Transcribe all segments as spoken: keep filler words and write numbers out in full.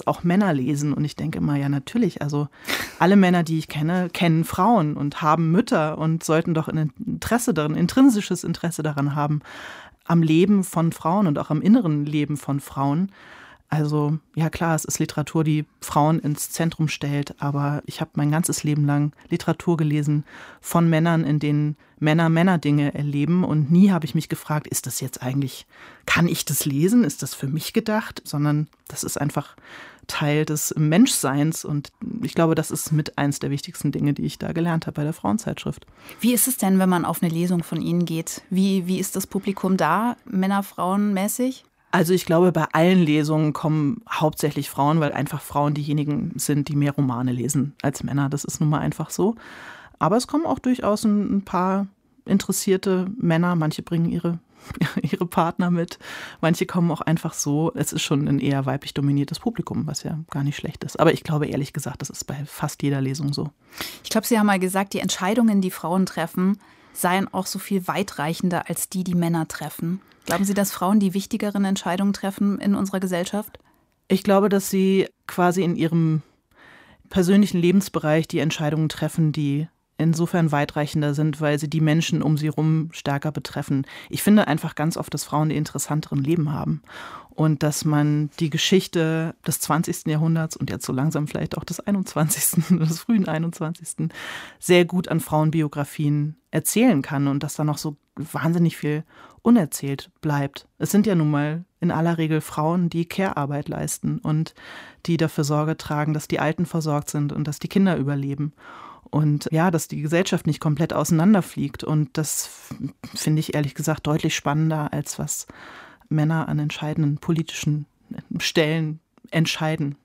das auch Männer lesen. Und ich denke immer, ja natürlich, also alle Männer, die ich kenne, kennen Frauen und haben Mütter und sollten doch ein Interesse daran, intrinsisches Interesse daran haben, am Leben von Frauen und auch am inneren Leben von Frauen. Also ja klar, es ist Literatur, die Frauen ins Zentrum stellt, aber ich habe mein ganzes Leben lang Literatur gelesen von Männern, in denen Männer Männerdinge erleben, und nie habe ich mich gefragt, ist das jetzt eigentlich, kann ich das lesen, ist das für mich gedacht, sondern das ist einfach Teil des Menschseins, und ich glaube, das ist mit eins der wichtigsten Dinge, die ich da gelernt habe bei der Frauenzeitschrift. Wie ist es denn, wenn man auf eine Lesung von Ihnen geht? Wie, wie ist das Publikum da, Männer-, Frauen-mäßig? Also ich glaube, bei allen Lesungen kommen hauptsächlich Frauen, weil einfach Frauen diejenigen sind, die mehr Romane lesen als Männer. Das ist nun mal einfach so. Aber es kommen auch durchaus ein, ein paar interessierte Männer. Manche bringen ihre, ihre Partner mit. Manche kommen auch einfach so. Es ist schon ein eher weiblich dominiertes Publikum, was ja gar nicht schlecht ist. Aber ich glaube, ehrlich gesagt, das ist bei fast jeder Lesung so. Ich glaube, Sie haben mal gesagt, die Entscheidungen, die Frauen treffen, seien auch so viel weitreichender als die, die Männer treffen. Glauben Sie, dass Frauen die wichtigeren Entscheidungen treffen in unserer Gesellschaft? Ich glaube, dass sie quasi in ihrem persönlichen Lebensbereich die Entscheidungen treffen, die insofern weitreichender sind, weil sie die Menschen um sie herum stärker betreffen. Ich finde einfach ganz oft, dass Frauen die interessanteren Leben haben und dass man die Geschichte des zwanzigsten Jahrhunderts und jetzt so langsam vielleicht auch des einundzwanzigsten des frühen einundzwanzigsten sehr gut an Frauenbiografien erzählen kann und dass da noch so wahnsinnig viel unerzählt bleibt. Es sind ja nun mal in aller Regel Frauen, die Care-Arbeit leisten und die dafür Sorge tragen, dass die Alten versorgt sind und dass die Kinder überleben. Und ja, dass die Gesellschaft nicht komplett auseinanderfliegt. Und das finde ich ehrlich gesagt deutlich spannender, als was Männer an entscheidenden politischen Stellen entscheiden.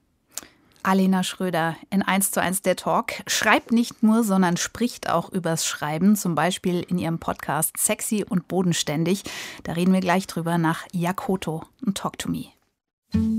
Alena Schröder in eins zu eins der Talk schreibt nicht nur, sondern spricht auch übers Schreiben, zum Beispiel in ihrem Podcast Sexy und Bodenständig. Da reden wir gleich drüber nach Jack Hotto und Talk to Me.